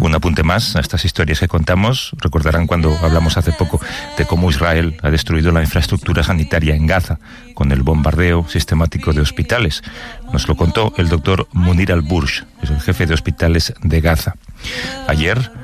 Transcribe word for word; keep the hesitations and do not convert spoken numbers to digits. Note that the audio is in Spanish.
Un apunte más a estas historias que contamos. Recordarán cuando hablamos hace poco de cómo Israel ha destruido la infraestructura sanitaria en Gaza con el bombardeo sistemático de hospitales. Nos lo contó el doctor Munir al-Bursh, que es el jefe de hospitales de Gaza. Ayer